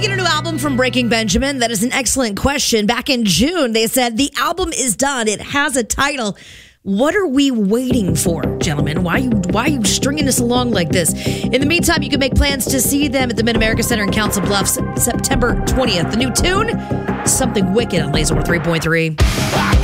get a new album from Breaking Benjamin? That is an excellent question. Back in June, they said the album is done. It has a title. What are we waiting for, gentlemen? Why are you stringing us along like this? In the meantime, you can make plans to see them at the Mid-America Center in Council Bluffs, September 20th. The new tune, Something Wicked on Laser 3.3.